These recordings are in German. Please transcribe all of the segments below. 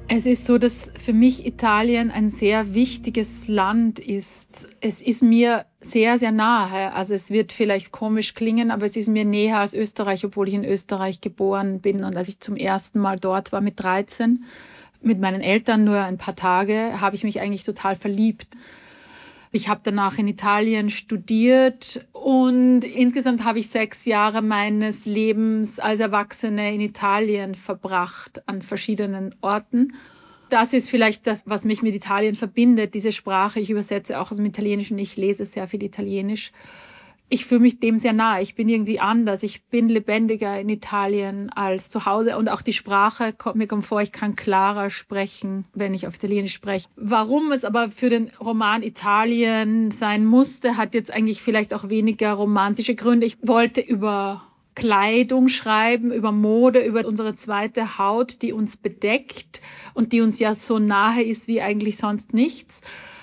Es ist so, dass für mich Italien ein sehr wichtiges Land ist. Es ist mir sehr, sehr nahe. Also es wird vielleicht komisch klingen, aber es ist mir näher als Österreich, obwohl ich in Österreich geboren bin. Und als ich zum ersten Mal dort war mit 13, mit meinen Eltern nur ein paar Tage, habe ich mich eigentlich total verliebt. Ich habe danach in Italien studiert und insgesamt habe ich 6 Jahre meines Lebens als Erwachsene in Italien verbracht, an verschiedenen Orten. Das ist vielleicht das, was mich mit Italien verbindet, diese Sprache. Ich übersetze auch aus dem Italienischen, ich lese sehr viel Italienisch. Ich fühle mich dem sehr nahe. Ich bin irgendwie anders. Ich bin lebendiger in Italien als zu Hause. Und auch die Sprache mir kommt vor, ich kann klarer sprechen, wenn ich auf Italienisch spreche. Warum es aber für den Roman Italien sein musste, hat jetzt eigentlich vielleicht auch weniger romantische Gründe. Ich wollte über Kleidung schreiben, über Mode, über unsere zweite Haut, die uns bedeckt und die uns ja so nahe ist wie eigentlich sonst nichts.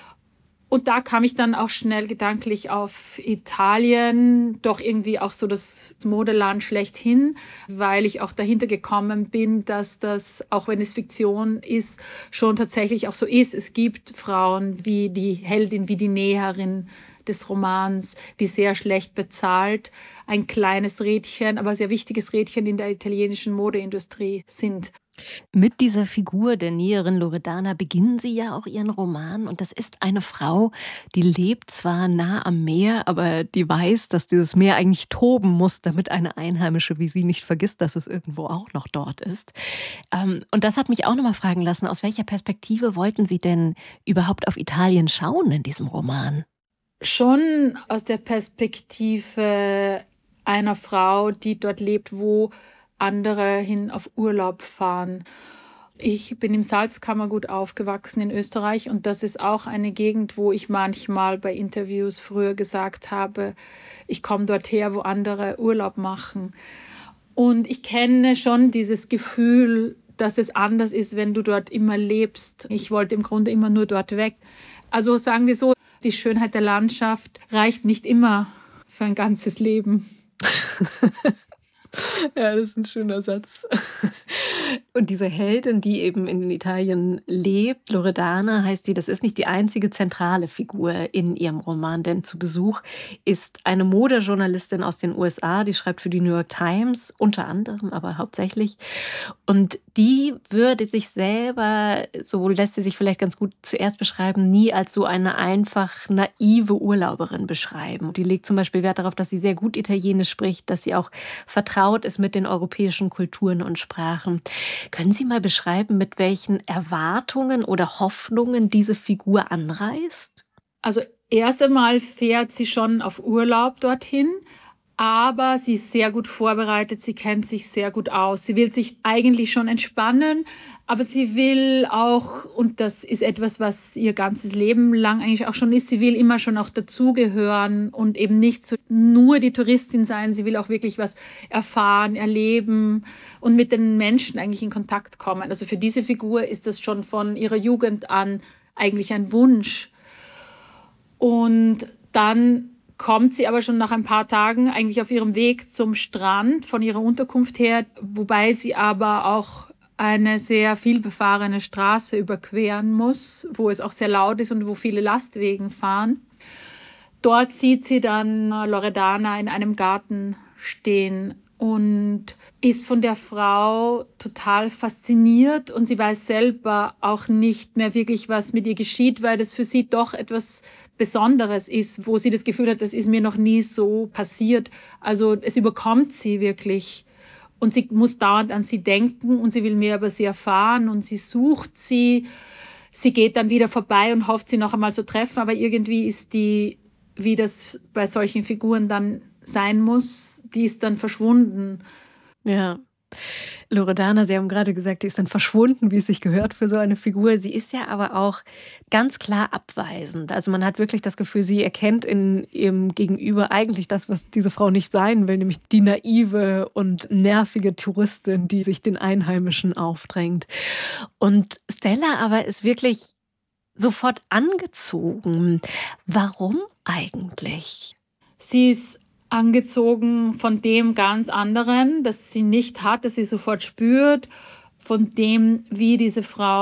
Und da kam ich dann auch schnell gedanklich auf Italien, doch irgendwie auch so das Modeland schlechthin, weil ich auch dahinter gekommen bin, dass das, auch wenn es Fiktion ist, schon tatsächlich auch so ist. Es gibt Frauen wie die Heldin, wie die Näherin des Romans, die sehr schlecht bezahlt, ein kleines Rädchen, aber sehr wichtiges Rädchen in der italienischen Modeindustrie sind. Mit dieser Figur der Näherin Loredana beginnen Sie ja auch Ihren Roman. Und das ist eine Frau, die lebt zwar nah am Meer, aber die weiß, dass dieses Meer eigentlich toben muss, damit eine Einheimische wie sie nicht vergisst, dass es irgendwo auch noch dort ist. Und das hat mich auch noch mal fragen lassen, aus welcher Perspektive wollten Sie denn überhaupt auf Italien schauen in diesem Roman? Schon aus der Perspektive einer Frau, die dort lebt, wo andere hin auf Urlaub fahren. Ich bin im Salzkammergut aufgewachsen in Österreich und das ist auch eine Gegend, wo ich manchmal bei Interviews früher gesagt habe, ich komme dort her, wo andere Urlaub machen. Und ich kenne schon dieses Gefühl, dass es anders ist, wenn du dort immer lebst. Ich wollte im Grunde immer nur dort weg. Also sagen wir so, die Schönheit der Landschaft reicht nicht immer für ein ganzes Leben. Ja, das ist ein schöner Satz. Und diese Heldin, die eben in Italien lebt, Loredana heißt die, das ist nicht die einzige zentrale Figur in ihrem Roman, denn zu Besuch ist eine Modejournalistin aus den USA, die schreibt für die New York Times, unter anderem, aber hauptsächlich. Und die würde sich selber, so lässt sie sich vielleicht ganz gut zuerst beschreiben, nie als so eine einfach naive Urlauberin beschreiben. Die legt zum Beispiel Wert darauf, dass sie sehr gut Italienisch spricht, dass sie auch vertraut ist mit den europäischen Kulturen und Sprachen. Können Sie mal beschreiben, mit welchen Erwartungen oder Hoffnungen diese Figur anreist? Also erst einmal fährt sie schon auf Urlaub dorthin, aber sie ist sehr gut vorbereitet, sie kennt sich sehr gut aus. Sie will sich eigentlich schon entspannen, aber sie will auch, und das ist etwas, was ihr ganzes Leben lang eigentlich auch schon ist, sie will immer schon auch dazugehören und eben nicht so nur die Touristin sein. Sie will auch wirklich was erfahren, erleben und mit den Menschen eigentlich in Kontakt kommen. Also für diese Figur ist das schon von ihrer Jugend an eigentlich ein Wunsch. Und dann kommt sie aber schon nach ein paar Tagen eigentlich auf ihrem Weg zum Strand von ihrer Unterkunft her, wobei sie aber auch eine sehr vielbefahrene Straße überqueren muss, wo es auch sehr laut ist und wo viele Lastwagen fahren. Dort sieht sie dann Loredana in einem Garten stehen und ist von der Frau total fasziniert und sie weiß selber auch nicht mehr wirklich, was mit ihr geschieht, weil das für sie doch etwas Besonderes ist, wo sie das Gefühl hat, das ist mir noch nie so passiert. Also es überkommt sie wirklich und sie muss dauernd an sie denken und sie will mehr über sie erfahren und sie sucht sie. Sie geht dann wieder vorbei und hofft, sie noch einmal zu treffen, aber irgendwie ist die, wie das bei solchen Figuren dann sein muss, die ist dann verschwunden. Ja. Loredana, Sie haben gerade gesagt, die ist dann verschwunden, wie es sich gehört für so eine Figur. Sie ist ja aber auch ganz klar abweisend. Also man hat wirklich das Gefühl, sie erkennt in ihrem Gegenüber eigentlich das, was diese Frau nicht sein will, nämlich die naive und nervige Touristin, die sich den Einheimischen aufdrängt. Und Stella aber ist wirklich sofort angezogen. Warum eigentlich? Sie ist angezogen von dem ganz anderen, das sie nicht hat, das sie sofort spürt, von dem, wie diese Frau